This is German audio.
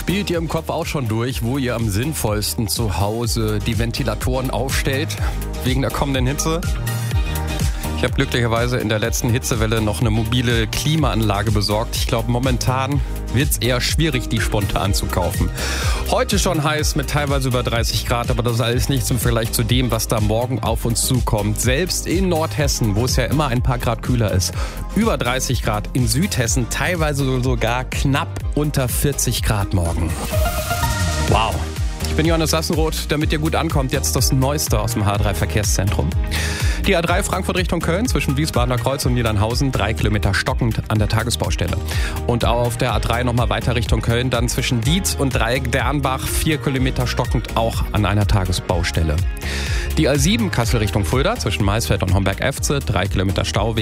Spielt ihr im Kopf auch schon durch, wo ihr am sinnvollsten zu Hause die Ventilatoren aufstellt, wegen der kommenden Hitze? Ich habe glücklicherweise in der letzten Hitzewelle noch eine mobile Klimaanlage besorgt. Ich glaube, momentan wird es eher schwierig, die spontan zu kaufen. Heute schon heiß mit teilweise über 30 Grad, aber das ist alles nichts im Vergleich zu dem, was da morgen auf uns zukommt. Selbst in Nordhessen, wo es ja immer ein paar Grad kühler ist, über 30 Grad. In Südhessen teilweise sogar knapp unter 40 Grad morgen. Wow. Ich bin Johannes Sassenroth, damit ihr gut ankommt, jetzt das Neueste aus dem H3-Verkehrszentrum. Die A3 Frankfurt Richtung Köln zwischen Wiesbadener Kreuz und Niedernhausen 3 Kilometer stockend an der Tagesbaustelle. Und auf der A3 nochmal weiter Richtung Köln, dann zwischen Dietz und Dreieck Dernbach 4 Kilometer stockend auch an einer Tagesbaustelle. Die A7 Kassel Richtung Fulda zwischen Maisfeld und Homberg-Efze 3 Kilometer Stau